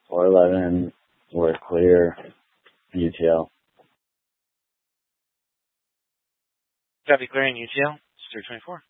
411, we're clear, UTL. Copy, clear in UTL, it's 324.